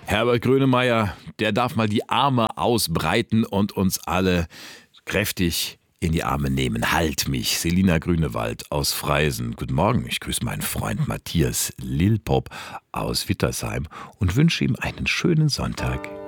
Herbert Grönemeyer, der darf mal die Arme ausbreiten und uns alle kräftig in die Arme nehmen. Halt mich, Selina Grünewald aus Freisen. Guten Morgen, ich grüße meinen Freund Matthias Lilpop aus Wittersheim und wünsche ihm einen schönen Sonntag.